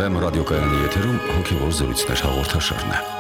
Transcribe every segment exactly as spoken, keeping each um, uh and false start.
Էֆ Էմ ռադիոկայանի եթերում հոգևոր զրույցներ հաղորդաշարն է։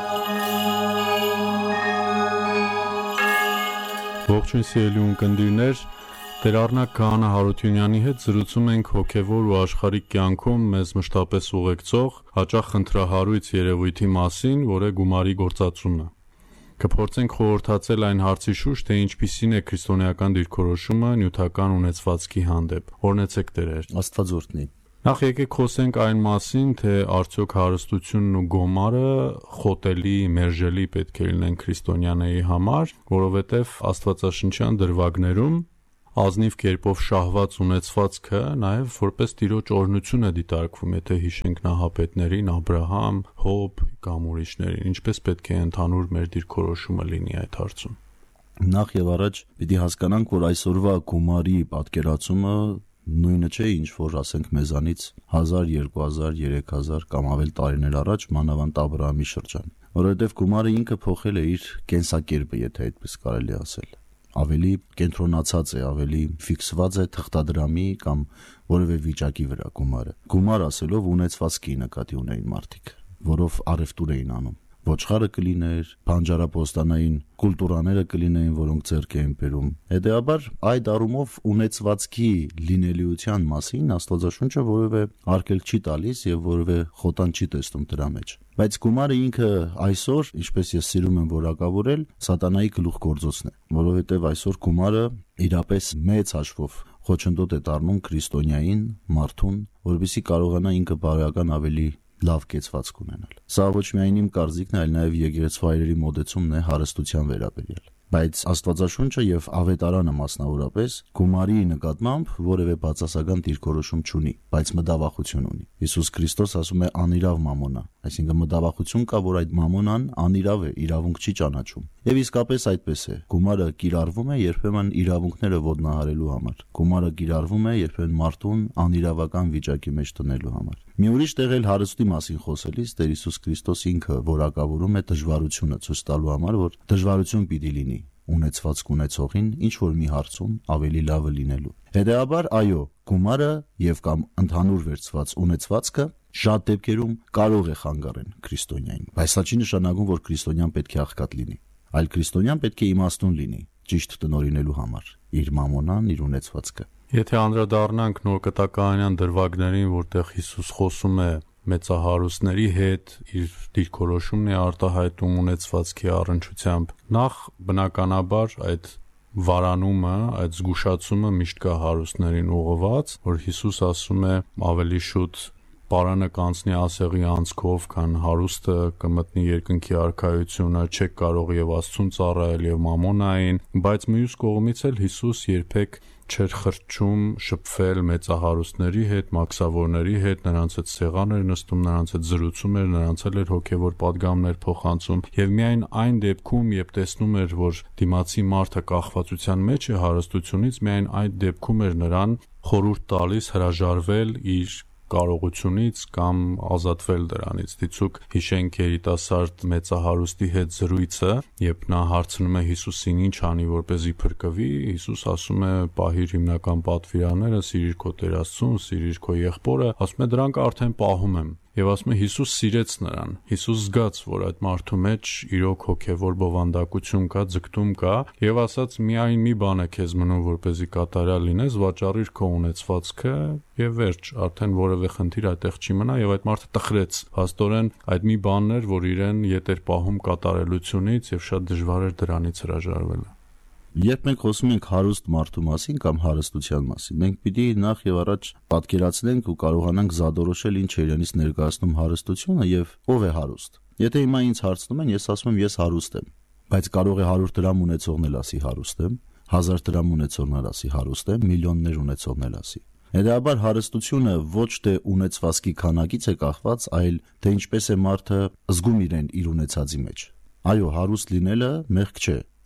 Ողջույն սիրելի ունկնդիրներ, Տեր Առնակ Քահանա Հարությունյանի հետ զրուցում ենք հոգևոր ու աշխարհիկ կյանքում մեզ մշտապես ուղեկցող հաճախ խնդրահարույց երևույթի մասին, որ է գումարի գործածումը։ Կփորձենք խորհրդածել այն հարցի շուրջ, թե ինչպիսին է քրիստոնեական դիրքորոշումը նյութական ունեցվածքի հանդեպ։ Օրհնեցեք Տեր։ Աստված օրհնի։ Նախ եկեք խոսենք այն մասին, թե արդյոք հարստությունն ու գոմարը խոտելի, մերժելի պետք է լինեն քրիստոնյաների համար, որովհետև աստվածաշնչյան դրվագներում ազնիվ կերպով շահված ունեցվածքը նաև որպես Տիրոջ օրհնություն է դիտարկվում, եթե հիշենք նահապետներին, Աբրահամ, Հոբ կամ ուրիշներին, ինչպես պետք է ընդհանուր մեր դիրքորոշումը լինի այդ հարցում։ Նախ եւ առաջ պիտի հասկանանք, որ այսօրվա գումարի պատկերացումը նույնը չէ, ինչ որ ասենք մեզանից հազար, երկու հազար, երեք հազար կամ ավել տարիներ առաջ մանավանդ Աբրահամի շրջան, որովհետև գումարը ինքը փոխել է իր կենսակերպը, եթե այդպես կարելի ասել։ Ավելի կենտրոնացած է, ավելի ֆիքսված է թղթադրամի կամ որևէ վիճակի վրա գումարը։ Գումար ասելով ունեցվածքի նկատի ունեին մարդիկ, որով առևտուր էին անում։ Ոչխարը կլիներ, բանջարապոստանային կուլտուրաները կլինեին, որոնք ձեռք էին բերում։ Հետեւաբար այդ առումով ունեցվածքի լինելիության մասին Աստվածաշունչը որևէ արգելք չի տալիս եւ որևէ խոտան չի տեսնում դրա մեջ։ Բայց գումարը ինքը այսօր, ինչպես ես սիրում եմ որակավորել, սատանայի գլուխգործոցն է, որովհետեւ այսօր գումարը իրապես մեծ հաշվով խոչընդոտ է դառնում քրիստոնյային, մարդուն, որովհետեւ կարողանա ինքը բարոյական ավելի լավ կեցվածք ունենալ։ Սա ոչ միայն իմ կարծիքն է, այլ նաև եկեղեցու հայրերի մոդեցումն է հարստության վերաբերյալ։ Բայց Աստվածաշունչը եւ Ավետարանը մասնավորապես գումարի նկատմամբ որևէ բացասական դիրքորոշում չունի, բայց մտավախություն ունի։ Հիսուս Քրիստոս ասում է անիրավ մամոնա, այսինքն մտավախություն կա, որ այդ մամոնան անիրավ է, իրավունք չի ճանաչում։ Եվ իսկապես այդպես է։ Գումարը կիրառվում է երբեմն իրավունքները ոտնահարելու համար։ Գումարը կիրառվում է երբեմն մարդուն անիրավական վիճակի մեջ տնելու համար։ Մի ուրիշ տեղ էլ հարստի մասին խոսելիս Տեր Հիսուս Քրիստոս ինքը որակավորում է դժվարությունը ցույց տալու համար, որ դժվարություն պիտի լինի ունեցվածք ունեցողին ինչ որ մի հարցում ավելի լավը լինելու։ Հետեւաբար, այո, գումարը եւ կամ ընդհանուր վերծված ունեցվածքը շատ դեպքերում կարող է խանգարեն քրիստոնյային, բայց սա չի նշանակում, որ քրիստոնյան պետք է աղքատ լինի, այլ քրիստոնյան պետք է իմաստուն լինի ճիշտ տնօրինելու համար իր մամոնան, իր ունեցվածքը։ Եթե անդրադառնանք նոր կտակարանյան դրվագներին, որտեղ Հիսուս խոսում է մեծահարուստների հետ, իր դիրքորոշումն է արտահայտում ունեցվածքի առնչությամբ, նախ բնականաբար այդ վարանումը, այդ զգուշացումը միշտ կա հարուստներին ուղղված, որ Հիսուս ասում է ավելի շուտ պարանը կանցնի ասեղի անցքով, քան հարուստը կմտնի երկնքի արքայությունը, չեք կարող եւ Աստծուն ծառայել եւ մամոնային, բայց մյուս կողմից էլ Հիսուս երբեք չէր խրճում շփվել մեծահարուստների հետ, մաքսավորների հետ, նրանց հետ սեղան էր նստում, նրանց հետ զրուցում էր, նրանց էլ էր հոգևոր պատգամներ փոխանցում եւ միայն այն դեպքում, երբ տեսնում էր, որ դիմացի մարդը կախվածության մեջ է հարստությունից, միայն այդ դեպքում էր նրան խորհուրդ տալիս հրաժարվել իր կարողությունից կամ ազատվել դրանից։ Դիցուք հիշենք երիտասարդ մեծահարուստի հետ զրույցը, երբ նա հարցնում է Հիսուսին ինչ անի, որպեսզի փրկվի, Հիսուս ասում է՝ պահիր հիմնական պատվիրանները, սիրիր քո Տեր Աստծուն, սիրիր քո եղբորը, ասում է դրանք արդեն պահում եմ։ Եվ ասում է Հիսուս սիրեց նրան։ Հիսուս զգաց, որ այդ մարդու մեջ իրոք հոգևոր բովանդակություն կա, ձգտում կա, եւ ասաց՝ միայն մի բան է քեզ մնում, որպեսզի կատարյալ լինես, վաճառիր քո ունեցվածքը եւ վերջ, արդեն որևէ խնդիր այդտեղ չի մնա, եւ այդ մարդը տխրեց։ Փաստորեն այդ մի բանն էր, որ իրեն ետ էր պահում կատարելությունից եւ շատ դժվար էր դրանից հրաժարվելը։ Երբ մենք խոսում ենք հարուստ մարդու մասին կամ հարստության մասին, մենք պիտի նախ եւ առաջ պատկերացնենք ու կարողանանք զադորոշել ինչ է իրենից ներկայացնում հարստությունը եւ ով է հարուստ։ Եթե հիմա ինձ հարցնում են, ես ասում եմ ես հարուստ եմ, բայց կարող է հարյուր դրամ ունեցողն էլ ասի հարուստ եմ, հազար դրամ ունեցողն էլ ասի հարուստ եմ, միլիոններ ունեցողն էլ ասի։ Հետեւաբար հարստությունը ոչ թե ունեցվածքի քանակից է կախված, այլ թե ինչպես է մարդը զգում իրեն իր ունեցածի մեջ։ Այո, հարուստ լինելը մեղք չէ։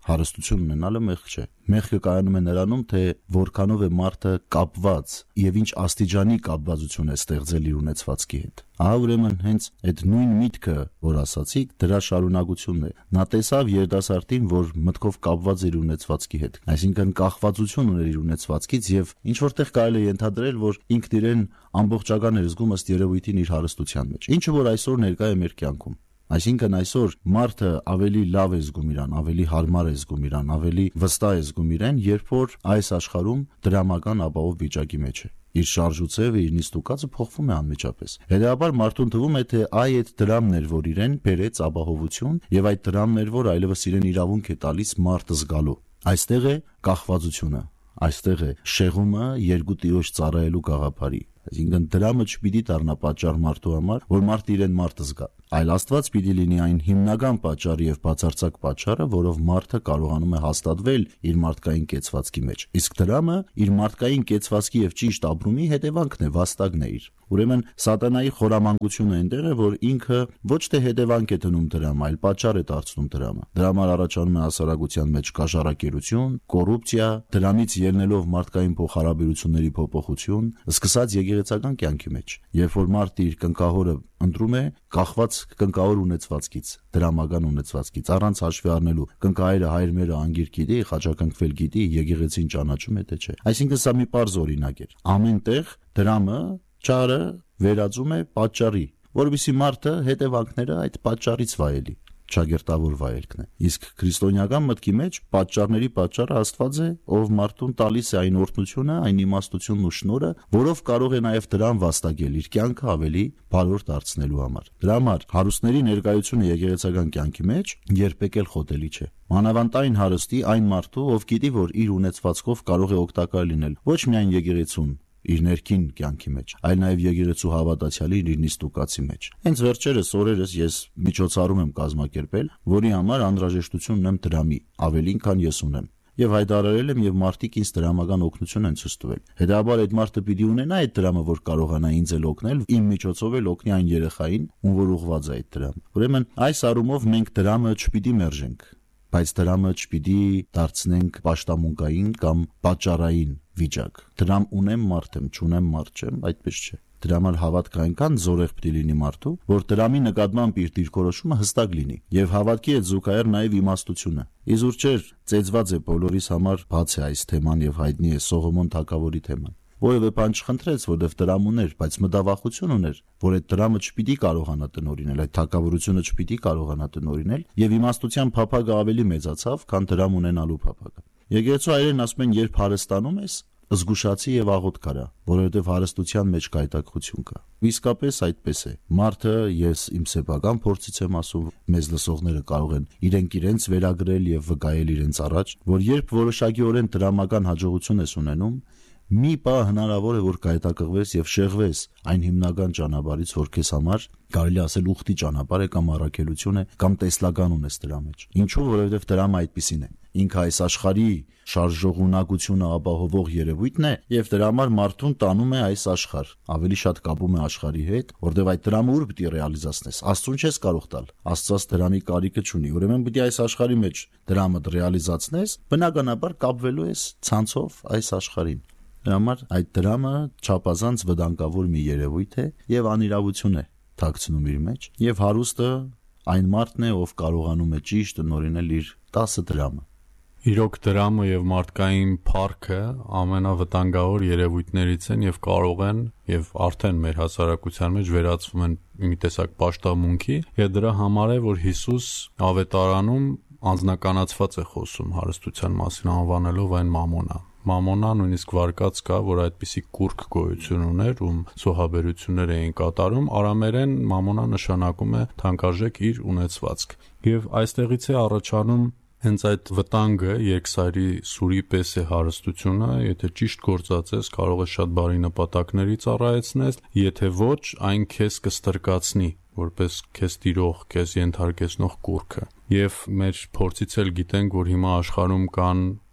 հարստություն ունենալը մեղք չէ։ Մեղքը կայանում է նրանում, թե որքանով է մարդը կապված եւ ինչ աստիճանի կապվածություն է ստեղծել իր ունեցվածքի հետ։ Ահա ուրեմն հենց այդ նույն միտքը, որ ասացիք, դրա շարունակությունն է։ Նա տեսավ երիտասարդին, որ մտքով կապված իր ունեցվածքի հետ, այսինքն կախվածություն ուներ իր ունեցվածքից եւ ինչ որտեղ կարելի է ենթադրել, որ ինքն իրեն ամբողջական էր զգում ըստ երևույթին իր հարստության մեջ, ինչը որ այսօր ներկա է մեր կյանքում։ Այսինքն այսօր մարդը ավելի լավ է զգում իրան, ավելի հարմար է զգում իրան, ավելի վստահ է զգում իրեն, երբ որ այս աշխարհում դրամական ապահով վիճակի մեջ է։ Իր շարժուձևը, իր նիստուկածը փոխվում է անմիջապես։ Հետևաբար մարդուն թվում է, թե այ այդ դրամն էր, որ իրեն բերեց ապահովություն, եւ այդ դրամն էր, որ այլևս իրեն իրավունք է տալիս մարդ զգալու։ Այստեղ է կախվածությունը, այստեղ է շեղումը երկու տիրոջ ծառայելու գաղափարի։ Այսինքն դրամը չպիտի դառնա պատճառ մարդու համար, որ մարդը իրեն մարդ զգա, այլ Աստված պիտի լինի այն հիմնական պատճառը եւ բացարձակ պատճառը, որով մարդը կարողանում է հաստատվել իր մարդկային կեցվածքի մեջ։ Իսկ դրամը իր մարդկային կեցվածքի եւ ճիշտ ապրումի հետևանքն է, վաստակն է իր։ Ուրեմն սատանայի խորամանկությունը այնտեղ է, որ ինքը ոչ թե հետևանք է դնում դրամը, այլ պատճառ է դարձնում դրամը։ Դրամը առաջանում է հասարակության մեջ կաշառակերություն, կոռուպցիա, դրամից ելնելով մարդկային փոխհարաբերությունների փոփոխություն, սկսած եկեղեցական կյանքի մեջ, երբ որ մարդը իր կնկահորը ընտրում է կախված կնկահոր ունեցվածքից, դրամական ունեցվածքից, առանց հաշվի առնելու կնկահայրը հայր մերը անգիր գիտի, խաչակնքվել գիտի, եկեղեցին ճանաչում է թե չէ։ Այսինքն սա մի պարզ օրինակ է։ Ամենտեղ դրամը ճարը վերածում է պատճառի, որովհետեւ մարդը հետևանքները այդ պատճառից վայելի, ճագերտավոր վայելքն է։ Իսկ քրիստոնեական մտքի մեջ պատճառների պատճառը Աստված է, ով մարդուն տալիս է այն օրհնությունը, այն իմաստությունն ու շնորհը, որով կարող է նաև դրան վաստակել իր կյանքը ավելի բարոր դարձնելու համար։ Դրա համար հարուստների ներկայությունը եկեղեցական կյանքի մեջ երբեք էլ խոտելի չէ։ Մանավանդ այն հարստի, այն մարդու, ով գիտի, որ իր ունեցվածքով կարող է օգտակար լինել ոչ միայն եկեղեցուն իր ներքին կյանքի մեջ, այլ նաև եկեղեցու հավատացյալի իր նիստուկացի մեջ։ Հենց վերջերս օրերս ես միջոցառում եմ կազմակերպել, որի համար անհրաժեշտություն ունեմ դրամի, ավելին քան ես ունեմ, եւ հայտարարել եմ եւ մարդիկ ինձ դրամական օգնություն են ցույց տվել։ Հետաբար այդ մարդը պիտի ունենա այդ դրամը, որ կարողանա ինձ էլ օգնել, իմ միջոցով էլ օգնի այն երեխային, ում որ ուղղված է այդ դրամը։ Ուրեմն այս առումով մենք դրամը չպիտի մերժենք, բայց դրամը չպիտի դարձնենք պաշտամունքային կամ պատճառային վիճակ։ Դրամ ունեմ մարդ եմ, չունեմ մարդ չեմ, այդպես չէ։ Դրամալ հավատք այնքան զորեղ պիտի լինի մարդու, որ դրամի նկատմամբ իր դիրքորոշումը հստակ լինի, եւ հավատքի հետ զուգահեռ նաեւ իմաստությունը։ Իզուր չէր, ծեծված է բոլորիս համար բաց է այս թեման եւ հայտնի է Սողոմոն թագավորի թեման։ Որևէ բան չխնդրեց, որովհետև դրամ ուներ, բայց մտավախություն ուներ, որ այդ դրամը չպիտի կարողանա տնօրինել, այդ թագավորությունը չպիտի կարողանա տնօրինել, եւ իմաստության փափագը ավելի մեծացավ, քան դրամ ունենալու փափագը։ Եկեղեցու այրերն ասում են, երբ հարստանում ես, զգուշացի եւ աղոտ կարա, որովհետեւ հարստության մեջ կայտակղություն կա։ Իսկապես այդպես է։ Մարդը, ես իմ սեփական փորձից եմ ասում, մեզ լսողները կարող են իրենք իրենց վերագրել եւ վկայել իրենց առաջ, որ երբ որոշակիորեն դրամական հաջողություն ես ունենում, մի բա հնարավոր է որ կայտակղվես եւ շեղվես այն հիմնական ճանապարհից, որ քեզ համար կարելի ասել ուխտի ճանապարհ է կամ առաքելություն է կամ տեսլական ունես դրա մեջ։ Ինչու՞, որովհետեւ դրամը այդպեսին է։ Ինքը այս աշխարհի շարժողունակությունը ապահովող երևույթն է եւ դրա համար մարդուն տանում է այս աշխարհ, ավելի շատ կապում է աշխարհի հետ, որտեղ այդ դրամը ուր պիտի ռեալիզացնես։ Աստծուն չես կարող տալ։ Աստծած դրամի կարիքը չունի։ Ուրեմն պիտի այս աշխարհի մեջ դրամը ռեալիզացնես, բնականաբար կապվելու ես ցանցով այս աշխարհին։ Դրա համար այդ դրամը չափազանց վտանգավոր մի երևույթ է եւ անիրավություն է թաքցնում իր մեջ, եւ հարուստը այն մարդն է, ով կարողանում է ճիշտ տնօրինել իր տասը դրամը։ Իրոք դրամը եւ մարդկային փառքը ամենավտանգավոր երևույթներից են եւ կարող են եւ արդեն մեր հասարակության մեջ վերածվում են մի տեսակ պաշտամունքի, եւ դրա համար է, որ Հիսուս ավետարանում անձնականացված է խոսում հարստության մասին, անվանելով այն մամոնա։ Մամոնա նույնիսկ վարկած կա, որ այդպիսի կուրք գոյություն ուներ, ում զոհաբերություններ էին կատարում, արամերեն մամոնա նշանակում է թանկարժեք իր ունեցվածք։ Եվ այստեղից է առաջանում հենց այդ վտանգը, երկսայրի սուրի պես է հարստությունը, եթե ճիշտ գործածես, կարող է շատ բարի նպատակների ծառայեցնես, եթե ոչ, այն քեզ կստրկացնի, որպես քեզ տիրող, քեզ ենթարկեցնող կուրքը։ Եվ մեր փորձից էլ գիտենք, որ հիմա աշխարհում կան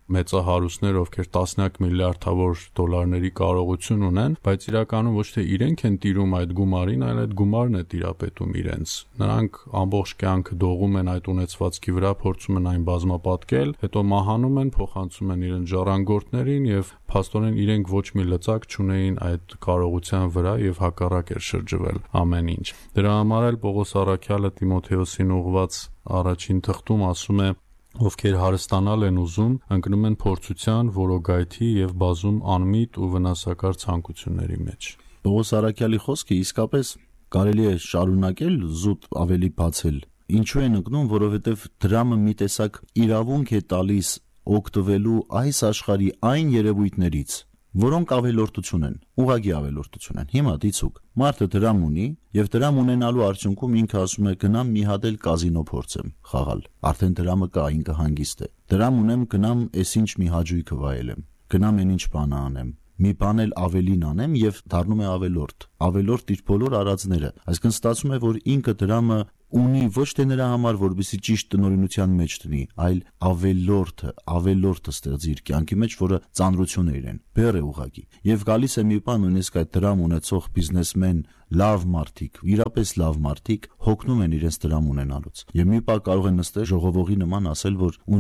մեծահարուստներ, ովքեր տասնյակ միլիարդավոր դոլարների կարողություն ունեն, բայց իրականում ոչ թե իրենք են տիրում այդ գումարին, այլ այդ գումարն է տիրապետում իրենց։ Նրանք ամբողջ կյանքը դողում են այդ ունեցվածքի վրա, փորձում են այն բազմապատկել, հետո մահանում են, փոխանցում են իրենց ժառանգորդներին եւ փաստորեն իրենք ոչ մի լծակ չունեին այդ կարողության վրա եւ հակառակ էր շրջվել ամեն ինչ։ Դրա համար էլ Պողոս առաքյալը Տիմոթեոսին ուղված առաջին թղթում ասում է. ովքեր հարստանալ են ուզում, ընկնում են փորձության, որոգայթի եւ բազում անմիտ ու վնասակար ցանկությունների մեջ։ Պողոս առաքյալի խոսքը իսկապես կարելի է շարունակել զուտ ավելի բացել։ Ինչու են ընկնում, որովհետեւ դրամը մի տեսակ իրավունք է տալիս օգտվելու այս աշխարհի այն երևույթներից, որոնք ավելորդություն են, ուղղակի ավելորդություն են։ Հիմա դիցուկ մարդը դրամ ունի եւ դրամ ունենալու արդյունքում ինքը ասում է գնամ մի հատ էլ կազինո փորձեմ խաղալ։ Արդեն դրամը կա, ինքը հանգիստ է։ Դրամ ունեմ, գնամ այսինչ մի հաճույքը վայելեմ։ Գնամ այնինչ բան անեմ։ Մի բան էլ ավելին անեմ եւ դառնում է ավելորդ։ Ավելորդ իր բոլոր արածները։ Այսինքն ստացվում է, որ ինքը դրամը ունի ոչ թե նրա համար, որպեսզի ճիշտ տնօրինության մեջ տնի, այլ ավելորդը, ավելորդը ստեղծի իր կյանքի մեջ, որը ծանրություն է իրեն, բեռ է ուղղակի։ Եվ գալիս է մի բան, նույնիսկ այդ դրամ ունեցող բիզնեսմեն, լավ մարդիկ, իրապես լավ մարդիկ հոգնում են իրենց դրամ ունենալուց։ Եվ մի բան կարող են նստել ժողովողի նման ասել, որ